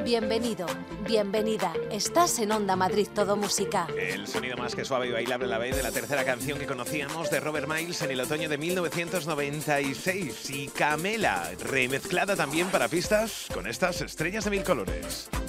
Bienvenido, bienvenida. Estás en Onda Madrid Todo Música. El sonido más que suave y bailable a la vez de la tercera canción que conocíamos de Robert Miles en el otoño de 1996. Y Camela, remezclada también para pistas con estas estrellas de mil colores.